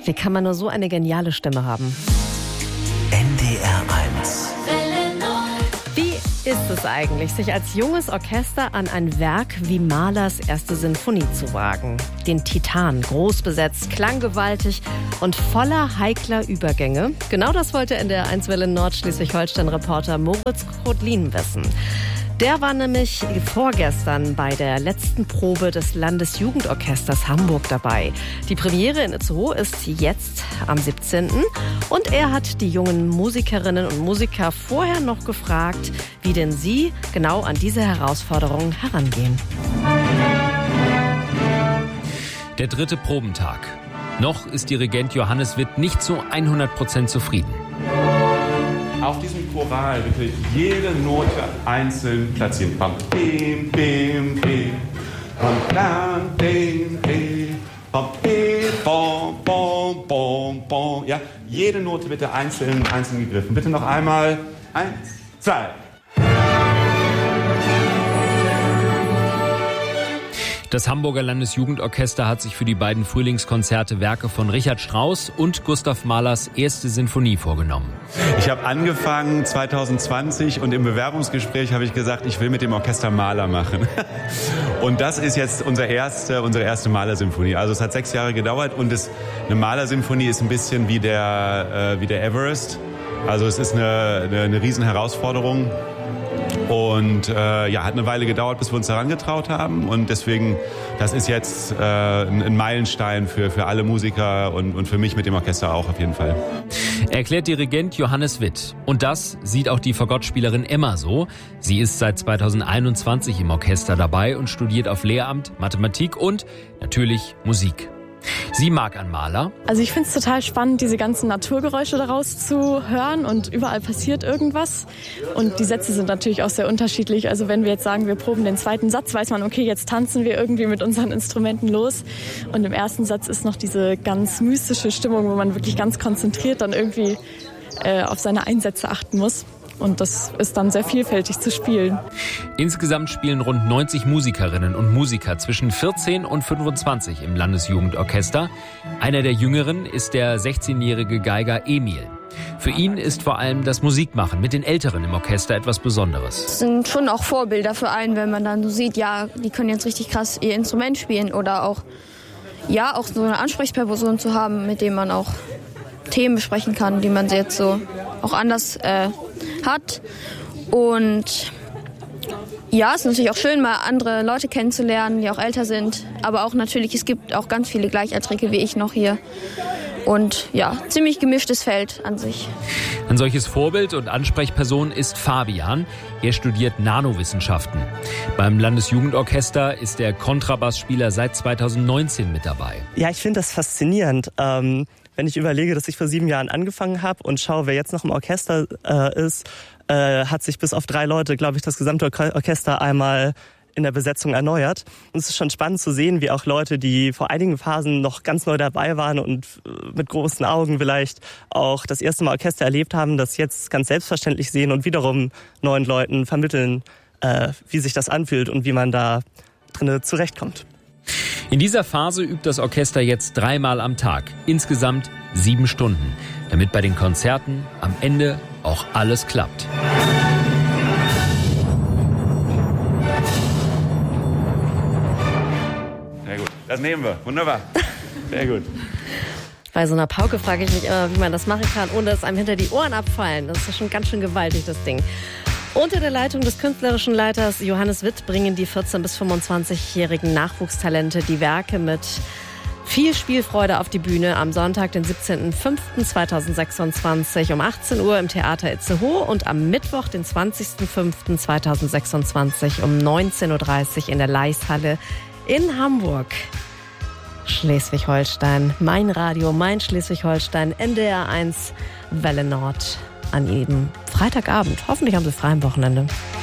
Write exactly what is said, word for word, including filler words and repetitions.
Wie kann man nur so eine geniale Stimme haben? N D R eins. Wie ist es eigentlich, sich als junges Orchester an ein Werk wie Mahlers erste Sinfonie zu wagen? Den Titan, groß besetzt, klanggewaltig und voller heikler Übergänge. Genau das wollte N D R eins Welle Nord Schleswig-Holstein-Reporter Moritz Krotlin wissen. Der war nämlich vorgestern bei der letzten Probe des Landesjugendorchesters Hamburg dabei. Die Premiere in Itzehoe ist jetzt am siebzehnten Und er hat die jungen Musikerinnen und Musiker vorher noch gefragt, wie denn sie genau an diese Herausforderung herangehen. Der dritte Probentag. Noch ist Dirigent Johannes Witt nicht zu hundert Prozent zufrieden. Auf diesem Choral bitte jede Note einzeln platzieren. Bam, bim, bim, bim. Bam, bam, bim, bim. Bam, bim, bom, bom, bom, bom. Ja, jede Note bitte einzeln, einzeln gegriffen. Bitte noch einmal. Eins, zwei. Das Hamburger Landesjugendorchester hat sich für die beiden Frühlingskonzerte Werke von Richard Strauss und Gustav Mahlers erste Sinfonie vorgenommen. Ich habe angefangen zwanzig zwanzig und im Bewerbungsgespräch habe ich gesagt, ich will mit dem Orchester Mahler machen. Und das ist jetzt unsere erste, unsere erste Mahler-Symphonie. Also es hat sechs Jahre gedauert und es, eine Mahler-Symphonie ist ein bisschen wie der, äh, wie der Everest. Also es ist eine, eine, eine riesen Herausforderung. Und äh, ja, hat eine Weile gedauert, bis wir uns daran getraut haben. Und deswegen, das ist jetzt äh, ein, ein Meilenstein für, für alle Musiker und, und für mich mit dem Orchester auch auf jeden Fall. Erklärt Dirigent Johannes Witt. Und das sieht auch die Fagottspielerin Emma so. Sie ist seit zweitausendeinundzwanzig im Orchester dabei und studiert auf Lehramt, Mathematik und natürlich Musik. Sie mag an Mahler. Also ich finde es total spannend, diese ganzen Naturgeräusche daraus zu hören und überall passiert irgendwas. Und die Sätze sind natürlich auch sehr unterschiedlich. Also wenn wir jetzt sagen, wir proben den zweiten Satz, weiß man, okay, jetzt tanzen wir irgendwie mit unseren Instrumenten los. Und im ersten Satz ist noch diese ganz mystische Stimmung, wo man wirklich ganz konzentriert dann irgendwie äh, auf seine Einsätze achten muss. Und das ist dann sehr vielfältig zu spielen. Insgesamt spielen rund neunzig Musikerinnen und Musiker zwischen vierzehn und fünfundzwanzig im Landesjugendorchester. Einer der Jüngeren ist der sechzehnjährige Geiger Emil. Für ihn ist vor allem das Musikmachen mit den Älteren im Orchester etwas Besonderes. Das sind schon auch Vorbilder für einen, wenn man dann so sieht, ja, die können jetzt richtig krass ihr Instrument spielen. Oder auch, ja, auch so eine Ansprechperson zu haben, mit dem man auch Themen besprechen kann, die man jetzt so auch anders äh, hat. Und ja, es ist natürlich auch schön, mal andere Leute kennenzulernen, die auch älter sind. Aber auch natürlich, es gibt auch ganz viele Gleichaltrige wie ich noch hier. Und ja, ziemlich gemischtes Feld an sich. Ein solches Vorbild und Ansprechperson ist Fabian. Er studiert Nanowissenschaften. Beim Landesjugendorchester ist der Kontrabassspieler seit zweitausendneunzehn mit dabei. Ja, ich finde das faszinierend. Ähm Wenn ich überlege, dass ich vor sieben Jahren angefangen habe und schaue, wer jetzt noch im Orchester äh, ist, äh, hat sich bis auf drei Leute, glaube ich, das gesamte Or- Orchester einmal in der Besetzung erneuert. Und es ist schon spannend zu sehen, wie auch Leute, die vor einigen Phasen noch ganz neu dabei waren und äh, mit großen Augen vielleicht auch das erste Mal Orchester erlebt haben, das jetzt ganz selbstverständlich sehen und wiederum neuen Leuten vermitteln, äh, wie sich das anfühlt und wie man da drin zurechtkommt. In dieser Phase übt das Orchester jetzt dreimal am Tag, insgesamt sieben Stunden, damit bei den Konzerten am Ende auch alles klappt. Sehr gut, das nehmen wir. Wunderbar. Sehr gut. Bei so einer Pauke frage ich mich immer, wie man das machen kann, ohne dass einem hinter die Ohren abfallen. Das ist ja schon ganz schön gewaltig, das Ding. Unter der Leitung des künstlerischen Leiters Johannes Witt bringen die vierzehn- bis fünfundzwanzigjährigen Nachwuchstalente die Werke mit viel Spielfreude auf die Bühne am Sonntag, den siebzehnten fünften zweitausendsechsundzwanzig um achtzehn Uhr im Theater Itzehoe und am Mittwoch, den zwanzigsten fünften zweitausendsechsundzwanzig um neunzehn Uhr dreißig in der Leishalle in Hamburg. Schleswig-Holstein, mein Radio, mein Schleswig-Holstein, N D R eins Welle Nord. An jedem Freitagabend. Hoffentlich haben Sie frei am Wochenende.